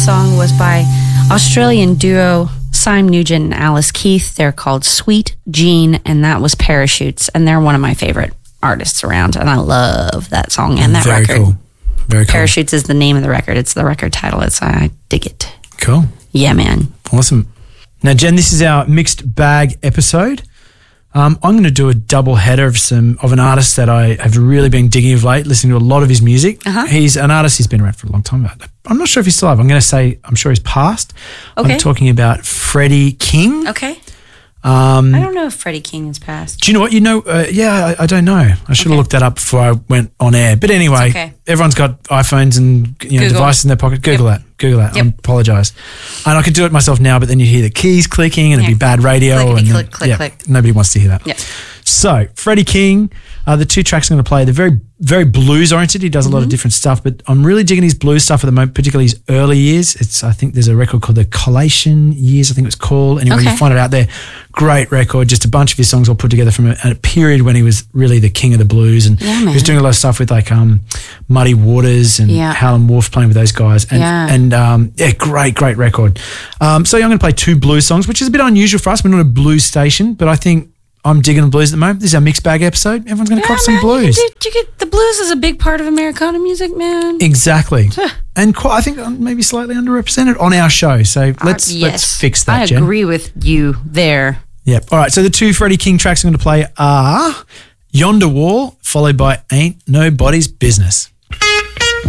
song was by Australian duo Simon Nugent and Alice Keith. They're called Sweet Jean, and that was Parachutes, and they're one of my favorite artists around, and I love that song and that record. Very cool. Very cool. Parachutes is the name of the record. It's the record title. I dig it. Cool. Yeah, man. Awesome. Now, Jen, this is our mixed bag episode. I'm going to do a double header of an artist that I have really been digging of late, listening to a lot of his music. He's an artist who's been around for a long time. I'm not sure if he's still alive. I'm going to say I'm sure he's passed. Okay. I'm talking about Freddie King. Okay. I don't know if Freddie King has passed. Do you know what? I don't know. I should have looked that up before I went on air. But anyway, everyone's got iPhones and devices in their pocket. Google that. Yep. I apologise. And I could do it myself now, but then you hear the keys clicking and it'd be bad radio. Click. Nobody wants to hear that. Yep. So, Freddie King, the two tracks I'm going to play, they're very, very blues-oriented. He does a lot of different stuff, but I'm really digging his blues stuff at the moment, particularly his early years. I think there's a record called The Collation Years, I think it's called. Anyway, you find it out there. Great record, just a bunch of his songs all put together from a period when he was really the king of the blues. And he was doing a lot of stuff with like Muddy Waters and Howlin' Wolf, playing with those guys. And great record. So I'm going to play two blues songs, which is a bit unusual for us. We're not a blues station, but I think I'm digging the blues at the moment. This is our mixed bag episode. Everyone's going to cop some blues. You get the blues is a big part of Americana music, man. Exactly. And I think maybe slightly underrepresented on our show. So let's fix that, Jen. I agree with you there. Yep. All right. So the two Freddie King tracks I'm going to play are Yonder Wall, followed by Ain't Nobody's Business.